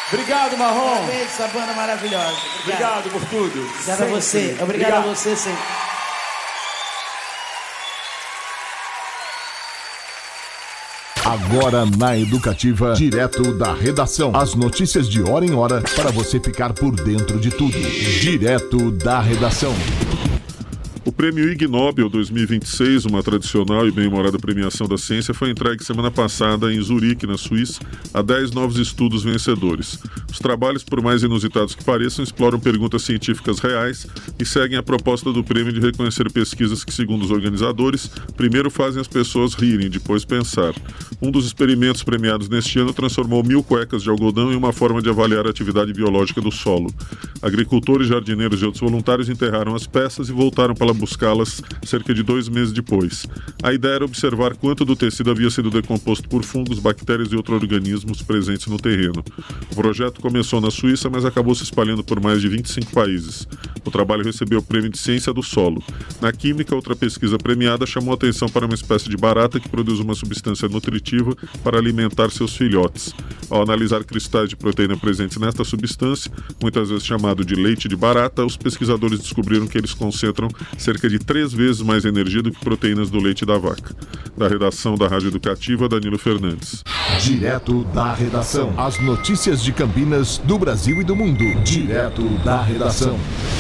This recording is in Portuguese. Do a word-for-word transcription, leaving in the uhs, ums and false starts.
Obrigado, Marrom. Parabéns, essa banda maravilhosa. Obrigado, Obrigado por tudo. Obrigado a você. Obrigado, Obrigado a você, sim. Agora na Educativa, direto da redação. As notícias de hora em hora para você ficar por dentro de tudo. Direto da redação. O Prêmio Ig Nobel dois mil e vinte e seis, uma tradicional e bem-humorada premiação da ciência, foi entregue semana passada em Zurique, na Suíça, a dez novos estudos vencedores. Os trabalhos, por mais inusitados que pareçam, exploram perguntas científicas reais e seguem a proposta do prêmio de reconhecer pesquisas que, segundo os organizadores, primeiro fazem as pessoas rirem, depois pensar. Um dos experimentos premiados neste ano transformou mil cuecas de algodão em uma forma de avaliar a atividade biológica do solo. Agricultores, jardineiros e outros voluntários enterraram as peças e voltaram para buscá-las cerca de dois meses depois. A ideia era observar quanto do tecido havia sido decomposto por fungos, bactérias e outros organismos presentes no terreno. O projeto começou na Suíça, mas acabou se espalhando por mais de vinte e cinco países. O trabalho recebeu o Prêmio de Ciência do Solo. Na química, outra pesquisa premiada chamou a atenção para uma espécie de barata que produz uma substância nutritiva para alimentar seus filhotes. Ao analisar cristais de proteína presentes nesta substância, muitas vezes chamado de leite de barata, os pesquisadores descobriram que eles concentram cerca de três vezes mais energia do que proteínas do leite da vaca. Da redação da Rádio Educativa, Danilo Fernandes. Direto da redação. As notícias de Campinas, do Brasil e do mundo. Direto da redação.